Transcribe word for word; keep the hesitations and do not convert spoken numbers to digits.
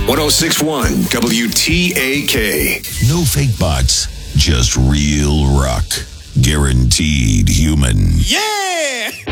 ten sixty-one W T A K. No fake bots, just real rock. Guaranteed human. Yeah!